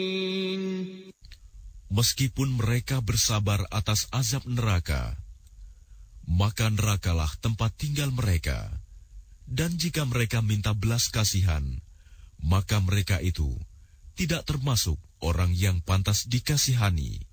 Meskipun mereka bersabar atas azab neraka, maka nerakalah tempat tinggal mereka. Dan jika mereka minta belas kasihan, maka mereka itu tidak termasuk orang yang pantas dikasihani.